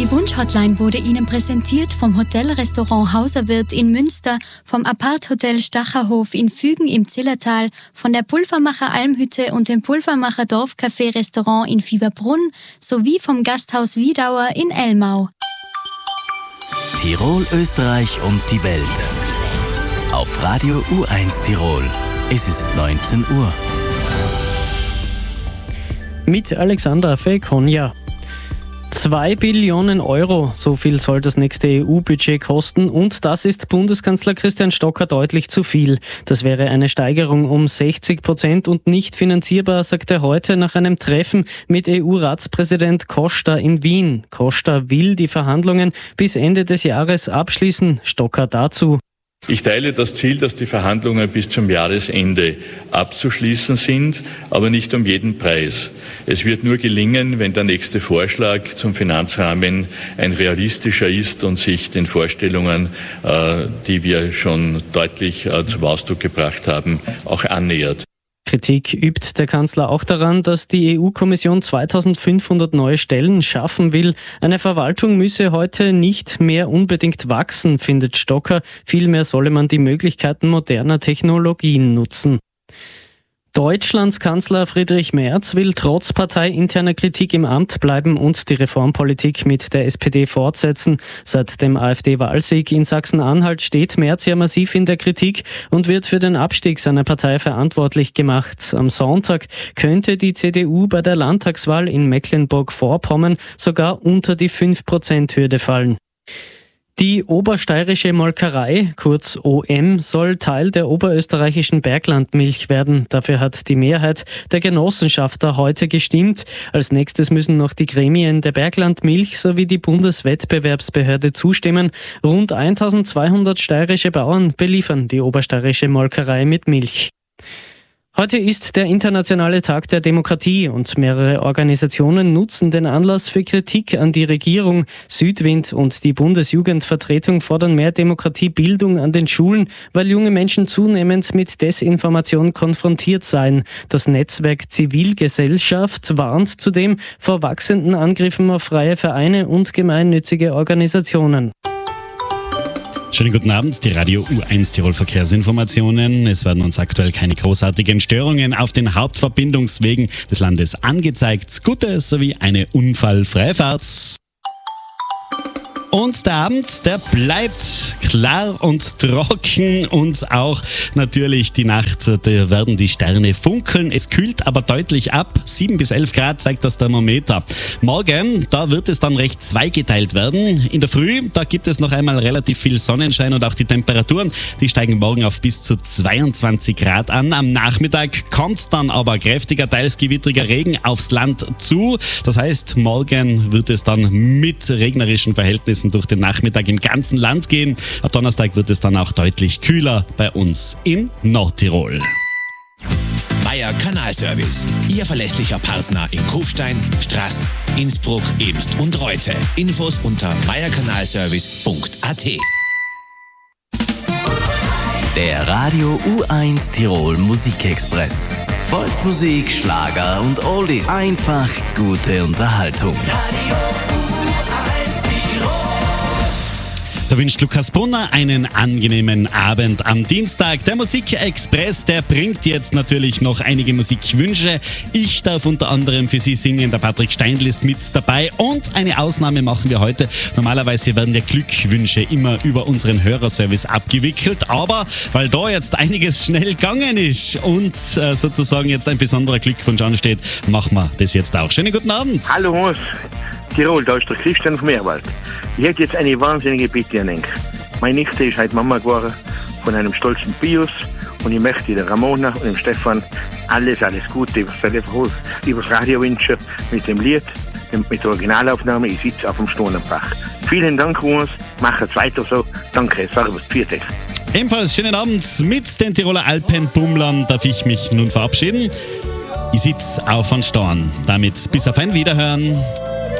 Die Wunschhotline wurde Ihnen präsentiert vom Hotel-Restaurant Hauserwirt in Münster, vom Apart-Hotel Stacherhof in Fügen im Zillertal, von der Pulvermacher Almhütte und dem Pulvermacher Dorfcafé-Restaurant in Fieberbrunn sowie vom Gasthaus Wiedauer in Elmau. Tirol, Österreich und die Welt. Auf Radio U1 Tirol. Es ist 19 Uhr. Mit Alexandra Fekonja. 2 Billionen Euro, so viel soll das nächste EU-Budget kosten, und das ist Bundeskanzler Christian Stocker deutlich zu viel. Das wäre eine Steigerung um 60% und nicht finanzierbar, sagt er heute nach einem Treffen mit EU-Ratspräsident Costa in Wien. Costa will die Verhandlungen bis Ende des Jahres abschließen. Stocker dazu: Ich teile das Ziel, dass die Verhandlungen bis zum Jahresende abzuschließen sind, aber nicht um jeden Preis. Es wird nur gelingen, wenn der nächste Vorschlag zum Finanzrahmen ein realistischer ist und sich den Vorstellungen, die wir schon deutlich zum Ausdruck gebracht haben, auch annähert. Kritik übt der Kanzler auch daran, dass die EU-Kommission 2500 neue Stellen schaffen will. Eine Verwaltung müsse heute nicht mehr unbedingt wachsen, findet Stocker. Vielmehr solle man die Möglichkeiten moderner Technologien nutzen. Deutschlands Kanzler Friedrich Merz will trotz parteiinterner Kritik im Amt bleiben und die Reformpolitik mit der SPD fortsetzen. Seit dem AfD-Wahlsieg in Sachsen-Anhalt steht Merz ja massiv in der Kritik und wird für den Abstieg seiner Partei verantwortlich gemacht. Am Sonntag könnte die CDU bei der Landtagswahl in Mecklenburg-Vorpommern sogar unter die 5%-Hürde fallen. Die Obersteirische Molkerei, kurz OM, soll Teil der oberösterreichischen Berglandmilch werden. Dafür hat die Mehrheit der Genossenschafter heute gestimmt. Als nächstes müssen noch die Gremien der Berglandmilch sowie die Bundeswettbewerbsbehörde zustimmen. Rund 1200 steirische Bauern beliefern die Obersteirische Molkerei mit Milch. Heute ist der internationale Tag der Demokratie und mehrere Organisationen nutzen den Anlass für Kritik an die Regierung. Südwind und die Bundesjugendvertretung fordern mehr Demokratiebildung an den Schulen, weil junge Menschen zunehmend mit Desinformation konfrontiert seien. Das Netzwerk Zivilgesellschaft warnt zudem vor wachsenden Angriffen auf freie Vereine und gemeinnützige Organisationen. Schönen guten Abend, die Radio U1 Tirol Verkehrsinformationen. Es werden uns aktuell keine großartigen Störungen auf den Hauptverbindungswegen des Landes angezeigt. Gute sowie eine unfallfreie Fahrt. Und der Abend, der bleibt klar und trocken und auch natürlich die Nacht, da werden die Sterne funkeln. Es kühlt aber deutlich ab. 7 bis 11 Grad zeigt das Thermometer. Morgen, da wird es dann recht zweigeteilt werden. In der Früh, da gibt es noch einmal relativ viel Sonnenschein und auch die Temperaturen, die steigen morgen auf bis zu 22 Grad an. Am Nachmittag kommt dann aber kräftiger, teils gewittriger Regen aufs Land zu. Das heißt, morgen wird es dann mit regnerischen Verhältnissen durch den Nachmittag im ganzen Land gehen. Ab Donnerstag wird es dann auch deutlich kühler bei uns in Nordtirol. Meier Kanalservice, Ihr verlässlicher Partner in Kufstein, Straß, Innsbruck, Ebst und Reute. Infos unter meierkanalservice.at. Der Radio U1 Tirol Musikexpress. Volksmusik, Schlager und Oldies. Einfach gute Unterhaltung. Da wünscht Lukas Brunner einen angenehmen Abend am Dienstag. Der Musikexpress, der bringt jetzt natürlich noch einige Musikwünsche. Ich darf unter anderem für Sie singen, der Patrick Steindl ist mit dabei und eine Ausnahme machen wir heute. Normalerweise werden ja Glückwünsche immer über unseren Hörerservice abgewickelt, aber weil da jetzt einiges schnell gegangen ist und sozusagen jetzt ein besonderer Glückwunsch ansteht, machen wir das jetzt auch. Schönen guten Abend. Hallo Tirol, da ist der Christian vom Meerwald. Ich hätte jetzt eine wahnsinnige Bitte an euch. Meine Nichte ist heute Mama geworden von einem stolzen Pius und ich möchte der Ramona und dem Stefan alles Gute übers Radio wünschen mit dem Lied, mit der Originalaufnahme Ich sitze auf dem Sternenbach. Vielen Dank, Urs. Macht es weiter so. Danke. Servus. Pfiat euch. Ebenfalls schönen Abend mit den Tiroler Alpenbummlern darf ich mich nun verabschieden. Ich sitze auf einem Stein. Damit bis auf ein Wiederhören.